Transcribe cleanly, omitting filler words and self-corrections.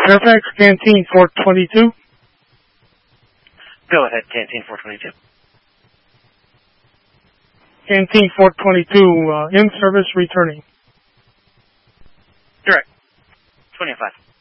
Fairfax, Canteen 422. Go ahead, Canteen 422. Canteen 422, in service returning. Direct. 25.